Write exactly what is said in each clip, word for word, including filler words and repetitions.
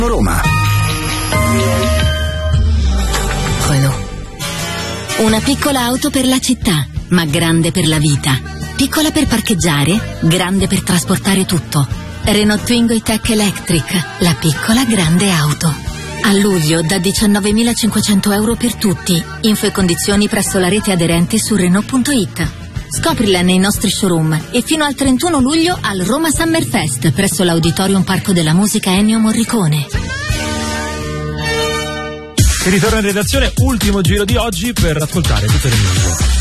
Roma. Renault. Una piccola auto per la città, ma grande per la vita. Piccola per parcheggiare, grande per trasportare tutto. Renault Twingo E-Tech Electric, la piccola grande auto. A luglio da diciannovemilacinquecento euro per tutti. Info e condizioni presso la rete aderente su Renault punto it. Scoprila nei nostri showroom e fino al trentuno luglio al Roma Summer Fest presso l'Auditorium Parco della Musica Ennio Morricone. Si ritorna in redazione, ultimo giro di oggi per ascoltare tutte le musiche.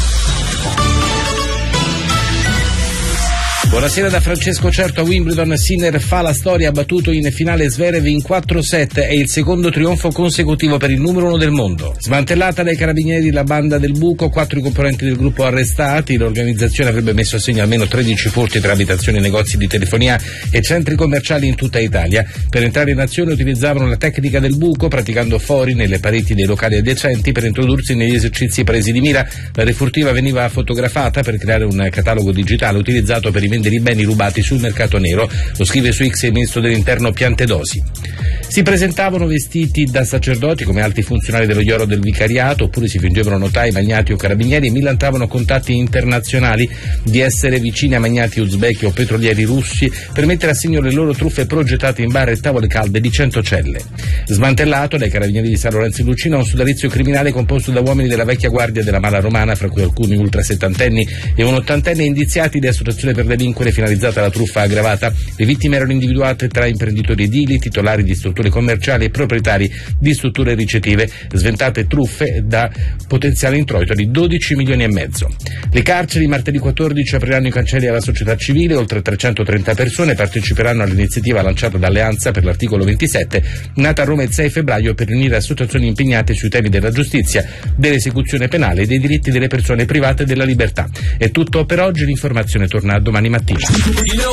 Buonasera da Francesco Certo. A Wimbledon Sinner fa la storia, ha battuto in finale Zverev in quattro set, è il secondo trionfo consecutivo per il numero uno del mondo. Smantellata dai carabinieri la banda del buco, quattro i componenti del gruppo arrestati, l'organizzazione avrebbe messo a segno almeno tredici furti tra abitazioni e negozi di telefonia e centri commerciali in tutta Italia. Per entrare in azione utilizzavano la tecnica del buco, praticando fori nelle pareti dei locali adiacenti per introdursi negli esercizi presi di mira. La refurtiva veniva fotografata per creare un catalogo digitale utilizzato per i vendere i beni rubati sul mercato nero, lo scrive su X il ministro dell'interno Piantedosi. Si presentavano vestiti da sacerdoti come alti funzionari dello Ioro del Vicariato, oppure si fingevano notai, magnati o carabinieri e millantavano contatti internazionali, di essere vicini a magnati uzbeki o petrolieri russi per mettere a segno le loro truffe progettate in bar e tavole calde di Centocelle. Smantellato dai carabinieri di San Lorenzo in Lucina un sodalizio criminale composto da uomini della vecchia guardia della Mala Romana, fra cui alcuni ultrasettantenni e un ottantenne indiziati di associazione per delinquere finalizzata alla truffa aggravata. Le vittime erano individuate tra imprenditori edili, titolari di strutture commerciali e proprietari di strutture ricettive, sventate truffe da potenziale introito di dodici milioni e mezzo. Le carceri martedì quattordici apriranno i cancelli alla società civile, oltre trecentotrenta persone parteciperanno all'iniziativa lanciata da Alleanza per l'articolo ventisette, nata a Roma il sei febbraio per riunire associazioni impegnate sui temi della giustizia, dell'esecuzione penale e dei diritti delle persone private della libertà. È tutto per oggi, l'informazione torna domani mattina.